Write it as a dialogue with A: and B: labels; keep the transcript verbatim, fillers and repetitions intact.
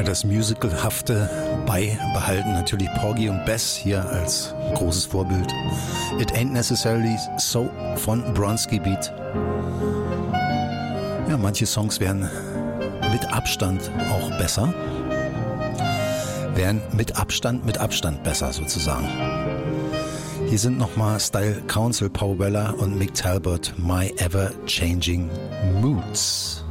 A: das Musicalhafte beibehalten. Natürlich Porgy und Bess hier als großes Vorbild. It Ain't Necessarily So von Bronski Beat. Ja, manche Songs werden mit Abstand auch besser. Werden mit Abstand, mit Abstand besser sozusagen. Hier sind nochmal Style Council, Paul Weller und Mick Talbot, My Ever Changing Moods.